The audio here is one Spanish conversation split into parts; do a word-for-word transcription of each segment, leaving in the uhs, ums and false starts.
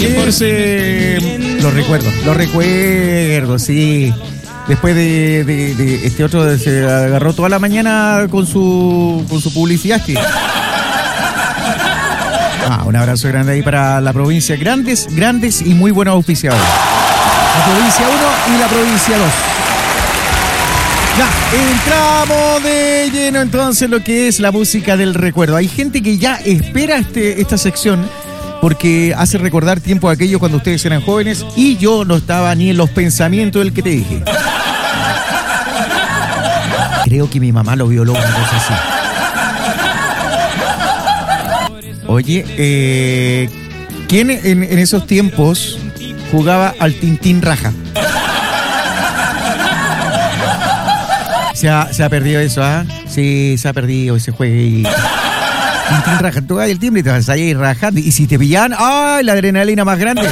Ese, lo recuerdo, lo recuerdo, sí. Después de, de, de este otro se agarró toda la mañana con su con su publicidad. Que... Ah, un abrazo grande ahí para la provincia. Grandes, grandes y muy buenos auspiciadores. La provincia uno y la provincia dos. Ya, entramos de lleno entonces en lo que es la música del recuerdo. Hay gente que ya espera este, esta sección porque hace recordar tiempo aquello cuando ustedes eran jóvenes y yo no estaba ni en los pensamientos del que te dije. Creo que mi mamá lo violó, una cosa así. Oye, eh, ¿quién en, en esos tiempos jugaba al Tintín Raja? Se ha, se ha perdido eso, ¿ah? ¿eh? Sí, se ha perdido ese juego. Y... Tintín Raja, tú das el timbre y te vas a ir rajando. Y si te pillaban, ¡ay! La adrenalina más grande.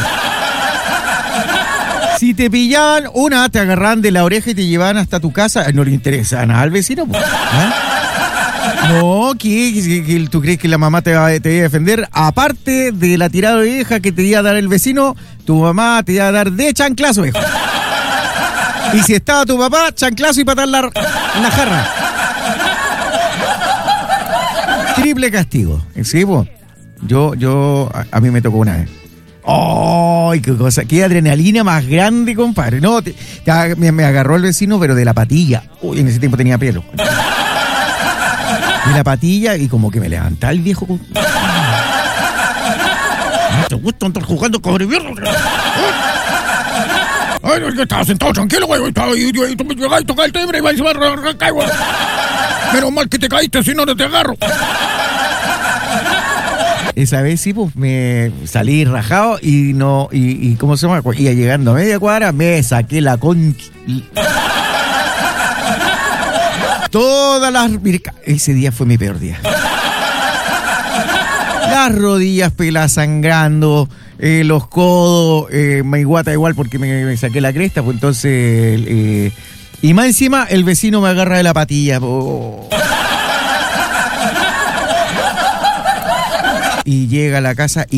Si te pillaban, una, te agarraban de la oreja y te llevaban hasta tu casa. No le interesa nada al vecino, pues. ¿Eh? No, ¿qué? ¿Qué, qué, ¿Tú crees que la mamá te va, te va a defender? Aparte de la tirada de oreja que te iba a dar el vecino, tu mamá te iba a dar de chanclazo, hijo. Y si estaba tu papá, chanclazo y patar la, la jarra. Triple castigo. ¿Sí, po? Yo, yo, a, a mí me tocó una vez. ¡Ay, qué cosa! ¡Qué adrenalina más grande, compadre! No, te, ya, me, me agarró el vecino, pero de la patilla. Uy, en ese tiempo tenía pelo. De la patilla y como que me levantaba el viejo. ¿No te gusta andar jugando con mierda? Ay, no, yo estaba sentado tranquilo, güey. Y tú me llegas y tocas el timbre y vas a arrancar, güey. Menos mal que te caíste, si no, no te agarro. Esa vez sí, pues me salí rajado y no, y, y ¿cómo se llama? Iba llegando a media cuadra, me saqué la concha. Todas las... Ese día fue mi peor día. Las rodillas pelas sangrando, eh, los codos, eh, me guata igual porque me, me saqué la cresta, pues entonces... Eh, y más encima el vecino me agarra de la patilla. Oh. Y llega a la casa y